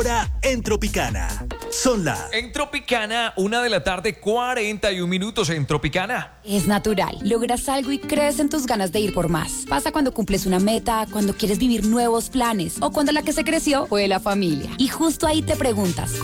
Ahora en Tropicana. Son las... En Tropicana, 1:41 p.m. en Tropicana. Es natural. Logras algo y crees en tus ganas de ir por más. Pasa cuando cumples una meta, cuando quieres vivir nuevos planes o cuando la que se creció fue la familia. Y justo ahí te preguntas,